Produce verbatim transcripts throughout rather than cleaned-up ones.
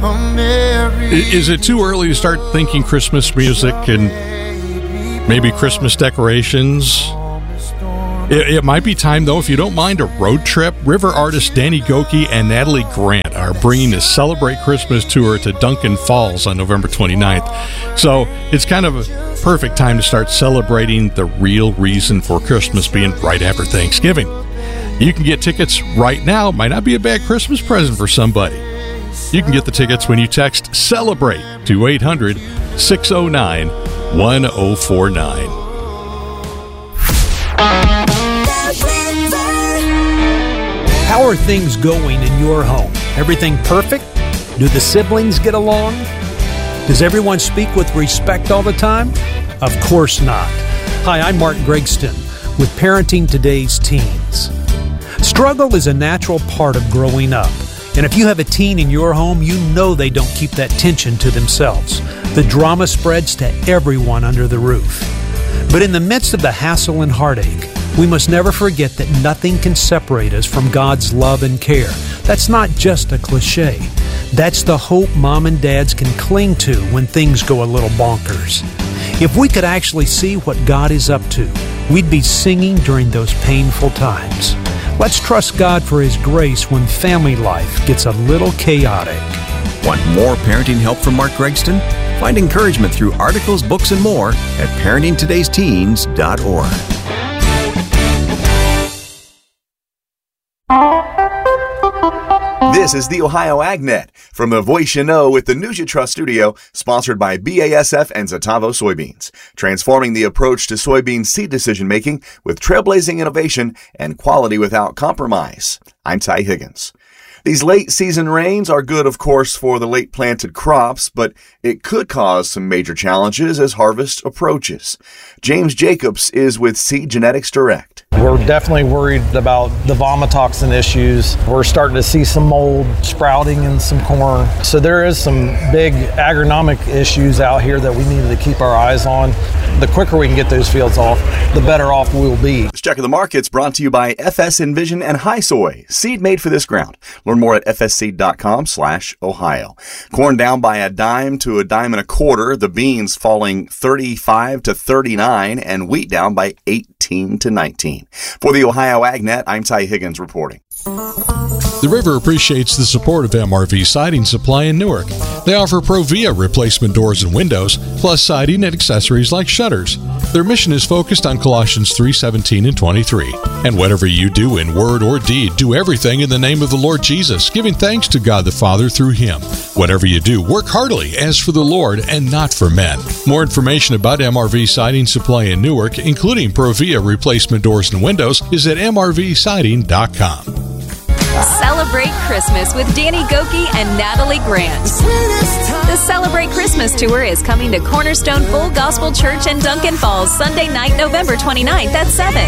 Is it too early to start thinking Christmas music and maybe Christmas decorations? It, it might be time, though, if you don't mind a road trip. River artists Danny Gokey and Natalie Grant are bringing the Celebrate Christmas tour to Duncan Falls on November twenty-ninth. So it's kind of a perfect time to start celebrating the real reason for Christmas being right after Thanksgiving. You can get tickets right now. Might not be a bad Christmas present for somebody. You can get the tickets when you text CELEBRATE to eight hundred, six oh nine, one oh four nine. How are things going in your home? Everything perfect? Do the siblings get along? Does everyone speak with respect all the time? Of course not. Hi, I'm Mark Gregston with Parenting Today's Teens. Struggle is a natural part of growing up. And if you have a teen in your home, you know they don't keep that tension to themselves. The drama spreads to everyone under the roof. But in the midst of the hassle and heartache, we must never forget that nothing can separate us from God's love and care. That's not just a cliche. That's the hope mom and dads can cling to when things go a little bonkers. If we could actually see what God is up to, we'd be singing during those painful times. Let's trust God for His grace when family life gets a little chaotic. Want more parenting help from Mark Gregston? Find encouragement through articles, books, and more at parenting todays teens dot org. This is the Ohio AgNet from the Voice You Know with the News You Trust studio, sponsored by B A S F and Zatavo Soybeans, transforming the approach to soybean seed decision-making with trailblazing innovation and quality without compromise. I'm Ty Higgins. These late-season rains are good, of course, for the late-planted crops, but it could cause some major challenges as harvest approaches. James Jacobs is with Seed Genetics Direct. We're definitely worried about the vomitoxin issues. We're starting to see some mold sprouting in some corn. So there is some big agronomic issues out here that we need to keep our eyes on. The quicker we can get those fields off, the better off we'll be. This Check of the Market's brought to you by F S Envision and High Soy, seed made for this ground. Learn more at fsseed.com slash Ohio. Corn down by a dime to a dime and a quarter. The beans falling thirty-five to thirty-nine, and wheat down by eighteen to nineteen. For the Ohio AgNet, I'm Ty Higgins reporting. The River appreciates the support of M R V Siding Supply in Newark. They offer Provia replacement doors and windows, plus siding and accessories like shutters. Their mission is focused on Colossians three seventeen and twenty-three. And whatever you do in word or deed, do everything in the name of the Lord Jesus, giving thanks to God the Father through Him. Whatever you do, work heartily as for the Lord and not for men. More information about M R V Siding Supply in Newark, including Provia replacement doors and windows, is at m r v siding dot com. Celebrate Christmas with Danny Gokey and Natalie Grant. The Celebrate Christmas Tour is coming to Cornerstone Full Gospel Church in Duncan Falls Sunday night, November twenty-ninth at seven.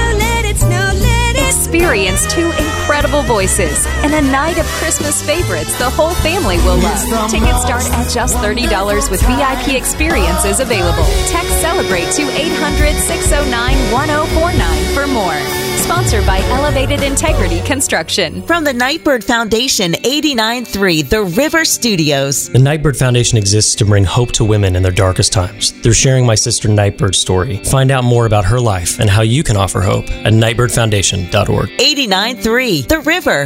Experience two incredible voices and a night of Christmas favorites the whole family will love. Tickets start at just thirty dollars with V I P experiences available. Text CELEBRATE to eight hundred, six oh nine, one oh four nine for more. Sponsored by Elevated Integrity Construction. From the Nightbird Foundation, eighty-nine point three The River Studios. The Nightbird Foundation exists to bring hope to women in their darkest times through sharing my sister Nightbird's story. Find out more about her life and how you can offer hope at nightbird foundation dot org. eighty-nine point three The River.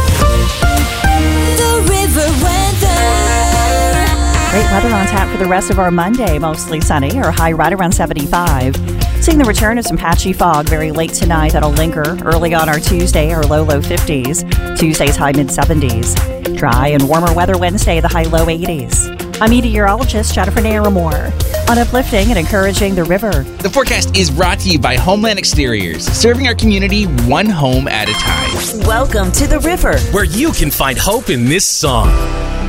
The River weather. Great weather on tap for the rest of our Monday. Mostly sunny, or high right around seventy-five. Seeing the return of some patchy fog very late tonight that'll linger early on our Tuesday, our low, low fifties. Tuesday's high mid-seventies. Dry and warmer weather Wednesday, the high, low eighties. I'm meteorologist Jennifer Naramore on uplifting and encouraging the river. The forecast is brought to you by Homeland Exteriors, serving our community one home at a time. Welcome to the river, where you can find hope in this song.